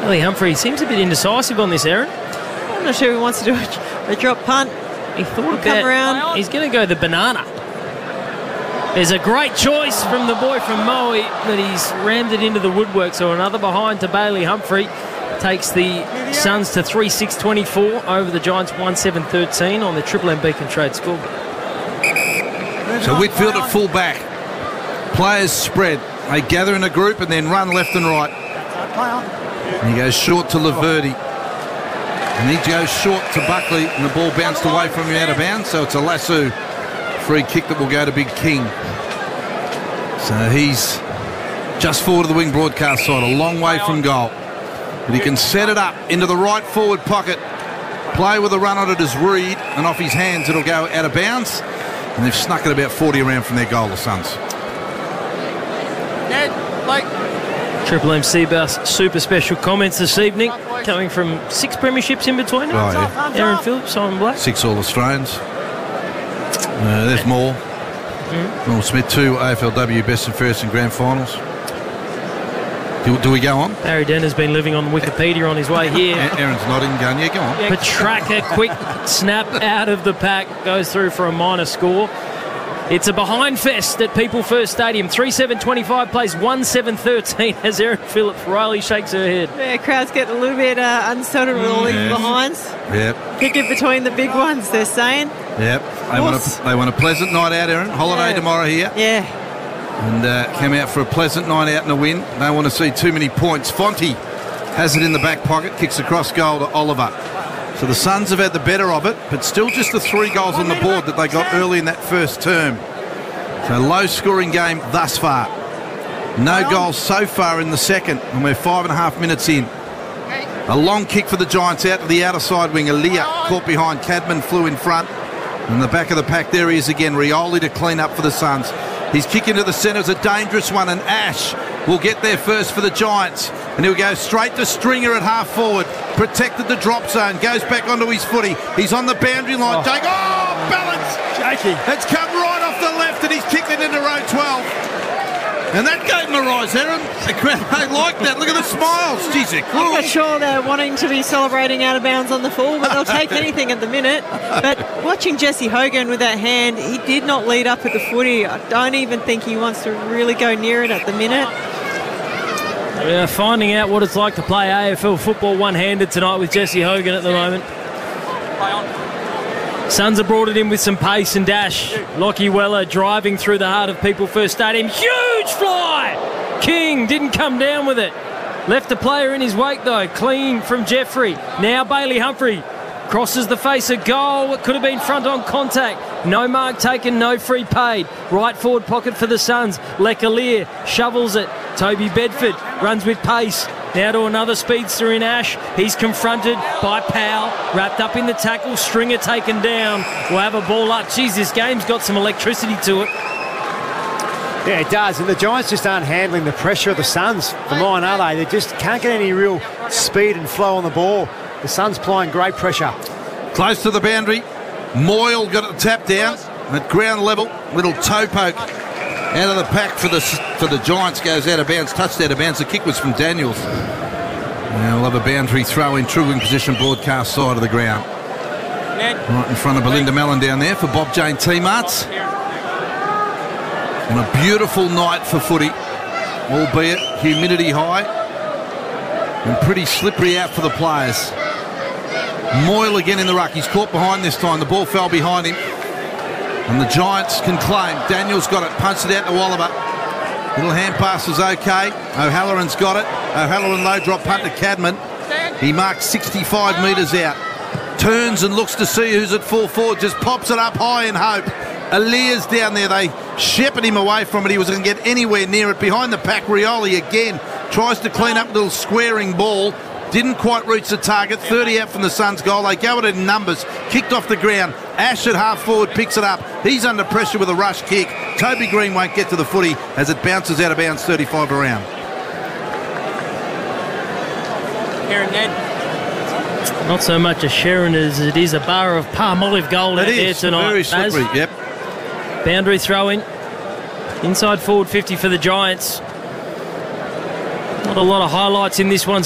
Bailey Humphrey seems a bit indecisive on this, Aaron. I'm not sure he wants to do a drop punt. He thought about around. He's going to go the banana. There's a great choice from the boy from Moe, but he's rammed it into the woodwork. So another behind to Bailey Humphrey. Takes the Suns to 3-6-24 over the Giants 1-7-13 on the Triple M Beacon Trade scoreboard. So Whitfield at full back. Players spread. They gather in a group and then run left and right. And he goes short to Laverty. And he goes short to Buckley, and the ball bounced away from him out of bounds. So it's a Lasso free kick that will go to Big King. So he's just forward of the wing broadcast side, a long way from goal. But he can set it up into the right forward pocket. Play with a run on it as Reed, and off his hands it'll go out of bounds. And they've snuck it about 40 around from their goal, the Suns. Triple M Seabass super special comments this evening, coming from 6 premierships in between. Oh, yeah. Aaron Phillips, Simon Black. 6 All-Australians. There's more. Norm Smith, 2 AFLW best and fairest in grand finals. Do we go on? Barry Denner's been living on Wikipedia on his way here. Aaron's nodding, going, yeah, go on. Petraka, quick snap out of the pack, goes through for a minor score. It's a behind fest at People First Stadium. 3-7-25 plays 1-7-13 as Erin Phillips. Riley shakes her head. Yeah, crowd's getting a little bit unsettled with all these behinds. Yep. Pick it between the big ones, they're saying. Yep. They want a pleasant night out, Aaron. Holiday tomorrow here. Yeah. And came out for a pleasant night out and a win. Don't want to see too many points. Fonte has it in the back pocket, kicks across goal to Oliver. So the Suns have had the better of it, but still just the 3 goals on the board that they got early in that first term. So low-scoring game thus far. No goals so far in the second, and we're 5.5 minutes in. A long kick for the Giants out to the outer side wing. Aaliyah caught behind. Cadman flew in front. In the back of the pack, there he is again. Rioli to clean up for the Suns. His kick into the centre is a dangerous one, and Ash will get there first for the Giants. And he'll go straight to Stringer at half forward. Protected the drop zone. Goes back onto his footy. He's on the boundary line. Balance! Shaky. It's come right off the left, and he's kicked it into row 12. And that gave him a rise, Aaron. The crowd, they like that. Look at the smiles. Jeez, I'm not sure they're wanting to be celebrating out of bounds on the full, but they'll take anything at the minute. But watching Jesse Hogan with that hand, he did not lead up at the footy. I don't even think he wants to really go near it at the minute. We're finding out what it's like to play AFL football one-handed tonight with Jesse Hogan at the moment. Suns have brought it in with some pace and dash. Lockie Weller driving through the heart of People First Stadium. Huge fly! King didn't come down with it. Left a player in his wake though. Clean from Jeffrey. Now Bailey Humphrey crosses the face of goal. It could have been front on contact. No mark taken, no free paid. Right forward pocket for the Suns. Lecalier shovels it. Toby Bedford runs with pace. Now to another speedster in Ash. He's confronted by Powell. Wrapped up in the tackle. Stringer taken down. We'll have a ball up. Geez, this game's got some electricity to it. Yeah, it does. And the Giants just aren't handling the pressure of the Suns. For mine, are they? They just can't get any real speed and flow on the ball. The Suns applying great pressure. Close to the boundary. Moyle got it tapped down at ground level. Little toe poke out of the pack for the Giants. Goes out of bounds. Touched out of bounds. The kick was from Daniels. Now we'll have a boundary throw in true wing position broadcast side of the ground. Right in front of Belinda Mellon down there for Bob Jane T-Marts. On a beautiful night for footy, albeit humidity high and pretty slippery out for the players. Moyle again in the ruck. He's caught behind this time. The ball fell behind him. And the Giants can claim. Daniels got it. Punched it out to Oliver. Little hand pass was okay. O'Halloran's got it. O'Halloran low drop punt to Cadman. He marks 65 metres out. Turns and looks to see who's at full forward. Just pops it up high in hope. Alia's down there. They shepherd him away from it. He wasn't going to get anywhere near it. Behind the pack, Rioli again tries to clean up a little squaring ball. Didn't quite reach the target. 30 out from the Suns' goal. They go at it in numbers. Kicked off the ground. Ash at half forward picks it up. He's under pressure with a rush kick. Toby Green won't get to the footy as it bounces out of bounds 35 around. Aaron Ned. Not so much a Sharon as it is a bar of palm olive gold out there tonight. Very slippery, yep. Boundary throw in. Inside forward 50 for the Giants. Not a lot of highlights in this one